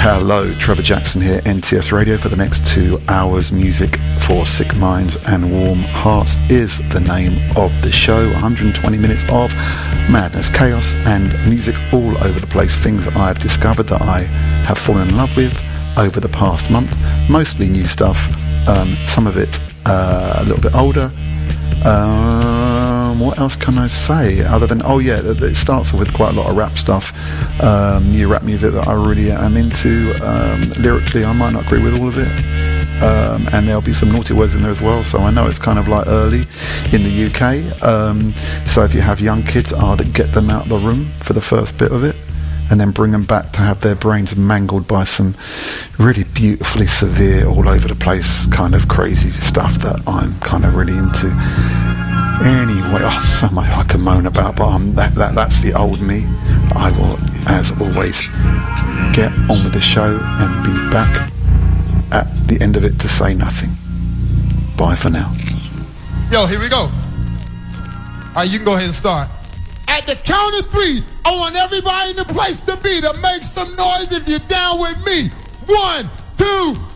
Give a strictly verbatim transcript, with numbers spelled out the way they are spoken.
Hello, Trevor Jackson here, N T S Radio. For the next two hours, music for sick minds and warm hearts is the name of the show. one hundred twenty minutes of madness, chaos and music all over the place. Things that I've discovered that I have fallen in love with over the past month. Mostly new stuff, um, some of it uh, a little bit older. Um, what else can I say other than, oh yeah, it starts off with quite a lot of rap stuff, um, new rap music that I really am into. Um, lyrically, I might not agree with all of it, um, and there'll be some naughty words in there as well, so I know it's kind of like early in the U K, um, so if you have young kids, I'd get them out of the room for the first bit of it and then bring them back to have their brains mangled by some really beautifully severe, all over the place kind of crazy stuff that I'm kind of really into. Anyway, oh, so much I can moan about, but um, that, that that's the old me. I will, as always, get on with the show and be back at the end of it to say nothing. Bye for now. Yo, here we go. All right, you can go ahead and start. At the count of three, I want everybody in the place to be to make some noise if you're down with me. One, two,